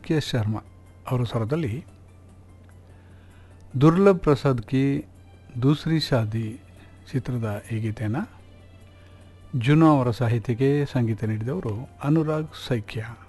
ಅಜಿಂಕ್ಯ ಶರ್ಮಾ ಅವರ ಸ್ವರದಲ್ಲಿ ದುರ್ಲಭ್ ಪ್ರಸಾದ್ ಕಿ ದೂಸರಿ ಶಾದಿ ಚಿತ್ರದ ಈ ಗೀತೆಯನ್ನು ಜುನೋ ಅವರ ಸಾಹಿತ್ಯಕ್ಕೆ ಸಂಗೀತ ನೀಡಿದವರು ಅನುರಾಗ್ ಸೈಕ್ಯ.